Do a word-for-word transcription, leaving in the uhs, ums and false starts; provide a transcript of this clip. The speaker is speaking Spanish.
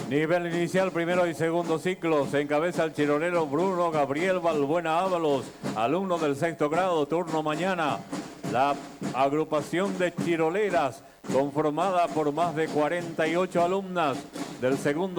Nivel inicial, primero y segundo ciclos. Encabeza el chirolero Bruno Gabriel Balbuena Ábalos, alumno del sexto grado, turno mañana. La agrupación de chiroleras, conformada por más de cuarenta y ocho alumnas del segundo